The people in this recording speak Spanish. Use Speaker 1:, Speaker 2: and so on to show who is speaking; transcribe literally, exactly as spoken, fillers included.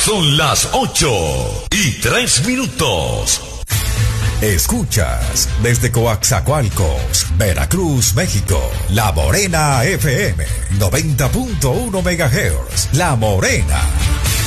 Speaker 1: Son las ocho y tres minutos.
Speaker 2: Escuchas desde Coaxacualcos, Veracruz, México, La Morena F M, noventa punto uno megahertz. La Morena.